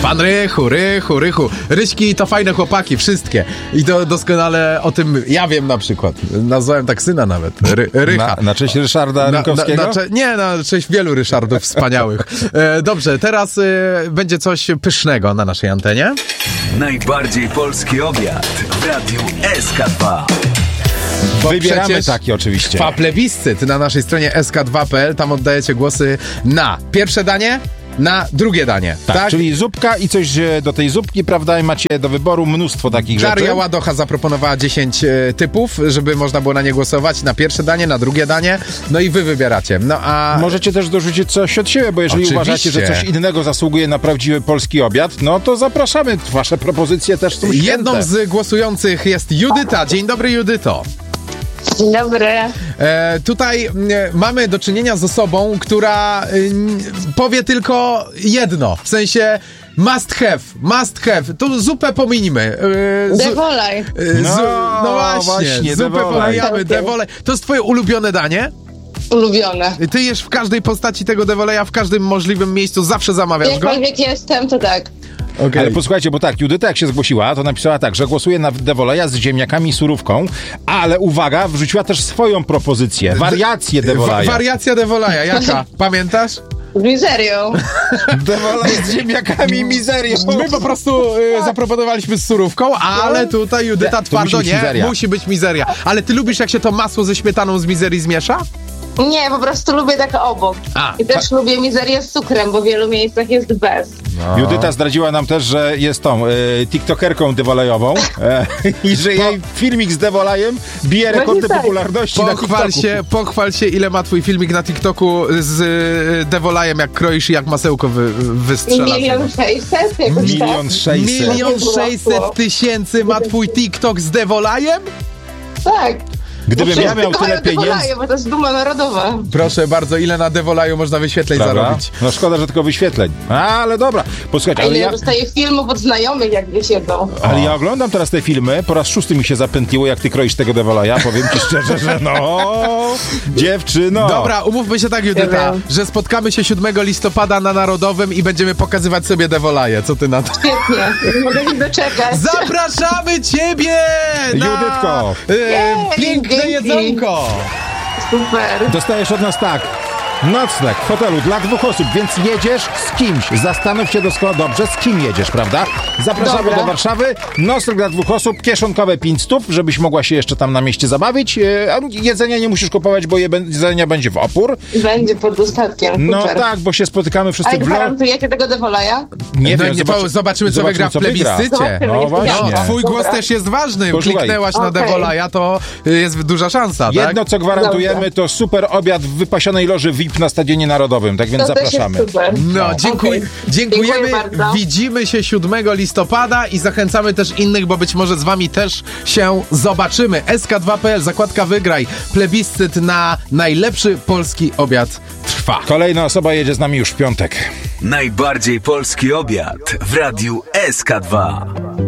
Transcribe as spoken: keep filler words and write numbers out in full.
Pan Rychu, Rychu, Rychu. Ryśki to fajne chłopaki, wszystkie. I to doskonale o tym ja wiem na przykład. Nazwałem tak syna nawet. Ry, Rycha. Na, na cześć Ryszarda Rynkowskiego? Na, na, na, nie, na cześć wielu Ryszardów wspaniałych. E, dobrze, teraz e, będzie coś pysznego na naszej antenie. Najbardziej polski obiad w Radiu S K dwa. Bo wybieramy taki oczywiście. Trwa plebiscyt na naszej stronie S K dwa kropka P L. Tam oddajecie głosy na pierwsze danie, na drugie danie. Tak, tak? czyli zupka i coś do tej zupki, prawda? I macie do wyboru mnóstwo takich Daria rzeczy. Ładocha zaproponowała dziesięć e, typów, żeby można było na nie głosować. Na pierwsze danie, na drugie danie. No i wy wybieracie. No a... Możecie też dorzucić coś od siebie, bo jeżeli Oczywiście. uważacie, że coś innego zasługuje na prawdziwy polski obiad, no to zapraszamy. Wasze propozycje też są święte. Jedną z głosujących jest Judyta. Dzień dobry, Judyto. Dzień dobry. E, tutaj e, mamy do czynienia z osobą, która e, powie tylko jedno, w sensie must have, must have. To zupę pominimy. E, zu, Devolaj. e, No, zu, no właśnie, właśnie, zupę devolaj. pomijamy, devolej. To jest twoje ulubione danie? Ulubione. Ty jesz w każdej postaci tego devoleja, w każdym możliwym miejscu, zawsze zamawiasz go? Jakkolwiek jestem, to tak. Okay. Ale posłuchajcie, bo tak, Judyta jak się zgłosiła, to napisała tak, że głosuje na devoleja z ziemniakami i surówką, ale uwaga, wrzuciła też swoją propozycję, wariację devoleja. Wa- wariacja devoleja, jaka? Pamiętasz? Z mizerią. Devolej z ziemniakami i mizerią. My po prostu y, zaproponowaliśmy z surówką, ale tutaj Judyta To twardo musi być nie, mizeria. musi być mizeria. Ale ty lubisz, jak się to masło ze śmietaną z mizerii zmiesza? Nie, po prostu lubię tak obok. A, I też lubię mizerię z cukrem, bo w wielu miejscach jest bez. No. Judyta zdradziła nam też, że jest tą e, tiktokerką devolejową e, i że jej filmik z devolejem bije rekordy Właśnie tak. popularności na Pochwal TikToku. się, pochwal się, ile ma twój filmik na TikToku z y, devolejem, jak kroisz i jak masełko wy, wystrzela. Milion sześćset, jakoś Milion tak. sześćset. Milion sześćset tysięcy ma twój TikTok z devolejem? Tak. Gdybym Wszyscy ja miał tyle kochają pieniędzy... Devolaje, bo to jest duma narodowa. Proszę bardzo, ile na devoleju można wyświetleń Prawda? zarobić? No szkoda, że tylko wyświetleń. Ale dobra, posłuchajcie, A ale ile ja, ja dostaję filmów od znajomych, jak wysiedzą. ale ja oglądam teraz te filmy, po raz szósty mi się zapętliło, jak ty kroisz tego devoleja, powiem ci szczerze, że no, dziewczyno. Dobra, umówmy się tak, Judyta, Ja wiem. że spotkamy się siódmego listopada na Narodowym i będziemy pokazywać sobie devoleje. Co ty na to? Świetnie. Nie mogę się doczekać. Zapraszamy ciebie na Judydko. e, Jej, piękne dzięki. jedzonko. Super. Dostajesz od nas tak, nocleg w hotelu dla dwóch osób, więc jedziesz z kimś. Zastanów się doskonale dobrze, z kim jedziesz, prawda? Zapraszamy Dobra. do Warszawy, nocleg dla dwóch osób, kieszonkowe pięć stóp, żebyś mogła się jeszcze tam na mieście zabawić. E, a jedzenia nie musisz kupować, bo je, jedzenia będzie w opór. Będzie pod dostatkiem. No Super. tak, bo się spotykamy wszyscy Ale w lo... gwarantujecie tego Devolaja? Nie no wiem, nie, zobacz- zobaczymy, co wygra w co wygra. plebiscycie. No właśnie. No, twój Dobra. głos też jest ważny. Posłuchaj. Kliknęłaś na Okej. Devolaja, to jest duża szansa, tak? Jedno, co gwarantujemy, Dobra. to super obiad w wypasionej loży V I P na Stadionie Narodowym, tak więc To też jest zapraszamy. super. No, dziękuj, Okej. dziękujemy. Dziękuję bardzo. Widzimy się siódmego listopada i zachęcamy też innych, bo być może z wami też się zobaczymy. S K dwa kropka P L, zakładka wygraj. Plebiscyt na najlepszy polski obiad trwa. Kolejna osoba jedzie z nami już w piątek. Najbardziej polski obiad w Radiu S K dwa.